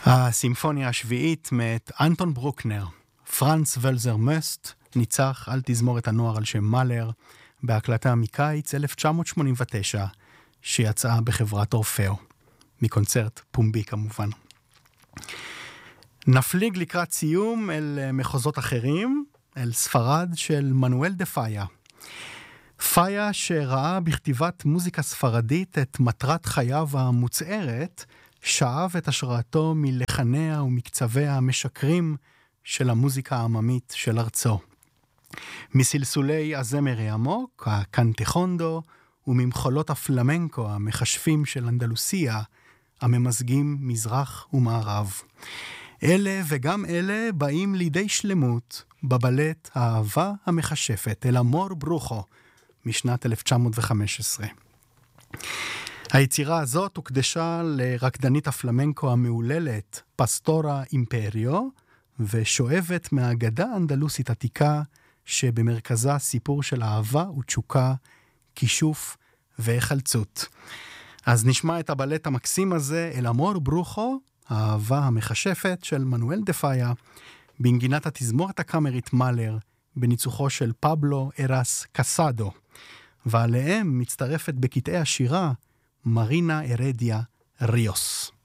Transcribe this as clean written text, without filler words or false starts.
הסימפוניה השביעית מאת אנטון ברוקנר, פרנץ ולזר מסט, ניצח על תזמורת הנוער על שם מאלר, בהקלטה מקיץ 1989, שיצאה בחברת אורפאו, מקונצרט פומבי כמובן. נפליג לקראת סיום אל מחוזות אחרים, אל ספרד של מנואל דה פאיה. פאיה שראה בכתיבת מוזיקה ספרדית את מטרת חייו המוצערת, שאב את השראתו מלחניה ומקצביה המשקרים של המוזיקה העממית של ארצו. מסלסולי הזמר העמוק, הקנטחונדו, וממחולות הפלמנקו המחשפים של אנדלוסיה, הממזגים מזרח ומערב. אלה וגם אלה באים לידי שלמות בבלט האהבה המחשפת, אל אמור ברוכו, משנת 1915. היצירה הזאת הוקדשה לרקדנית הפלמנקו המעוללת פסטורה אימפריו, ושואבת מהאגדה האנדלוסית עתיקה שבמרכזה סיפור של אהבה ותשוקה, כישוף והחלצות. אז נשמע את הבלט המקסים הזה, אל אמור ברוכו, האהבה המחשפת של מנואל דה פאיה, בנגינת התזמורת הקאמרית מאלר, בניצוחו של פבלו ארס קסאדו, ועליהם מצטרפת בקטעי השירה מרינה הרדיה ריוס.